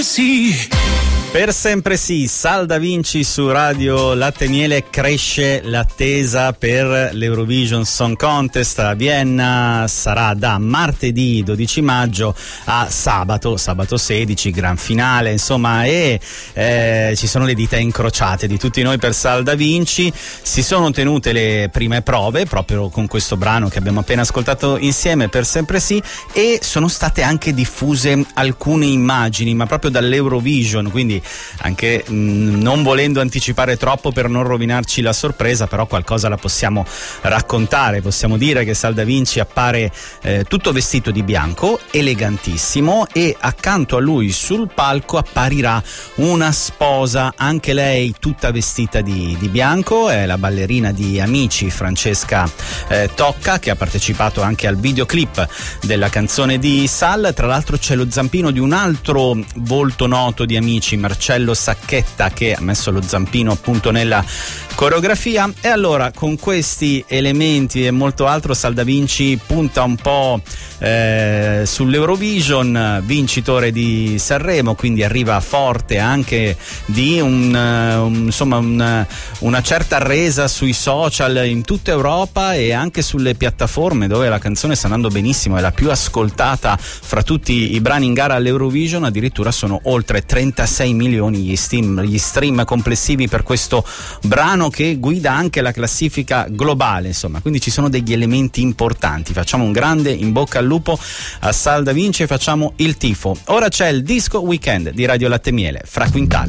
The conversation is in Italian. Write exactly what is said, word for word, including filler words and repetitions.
Sì. Per sempre sì, Sal Da Vinci su Radio Latte e Miele. Cresce l'attesa per l'Eurovision Song Contest a Vienna. Sarà da martedì dodici maggio a sabato, sabato sedici, gran finale, insomma, e eh, ci sono le dita incrociate di tutti noi per Sal Da Vinci. Si sono tenute le prime prove proprio con questo brano che abbiamo appena ascoltato insieme, Per sempre sì, e sono state anche diffuse alcune immagini, ma proprio dall'Eurovision, quindi anche mh, non volendo anticipare troppo per non rovinarci la sorpresa, però qualcosa la possiamo raccontare. Possiamo dire che Sal Da Vinci appare eh, tutto vestito di bianco, elegantissimo, e accanto a lui sul palco apparirà una sposa, anche lei tutta vestita di, di bianco. È la ballerina di Amici, Francesca eh, Tocca, che ha partecipato anche al videoclip della canzone di Sal. Tra l'altro c'è lo zampino di un altro volto noto di Amici, Marcello Sacchetta, che ha messo lo zampino appunto nella coreografia. E allora, con questi elementi e molto altro, Sal Da Vinci punta un po' eh, sull'Eurovision, vincitore di Sanremo, quindi arriva forte anche di un, un, insomma un, una certa resa sui social in tutta Europa e anche sulle piattaforme, dove la canzone sta andando benissimo, è la più ascoltata fra tutti i brani in gara all'Eurovision. Addirittura sono oltre trentasei milioni gli stream, gli stream complessivi per questo brano, che guida anche la classifica globale, insomma, quindi ci sono degli elementi importanti. Facciamo un grande in bocca al lupo a Sal Da Vinci e facciamo il tifo. Ora c'è il Disco Weekend di Radio Latte e Miele, fra Quintale.